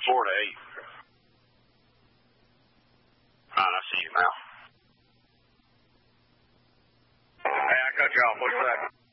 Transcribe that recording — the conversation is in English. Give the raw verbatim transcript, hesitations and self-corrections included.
Florida eight. All right, I see you now. Hey, I cut you off. What's that?